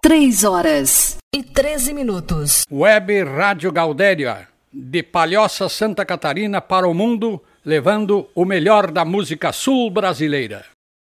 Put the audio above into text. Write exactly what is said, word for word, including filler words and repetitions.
Três horas e treze minutos. Web Rádio Gaudéria, de Palhoça, Santa Catarina para o mundo, levando o melhor da música sul brasileira.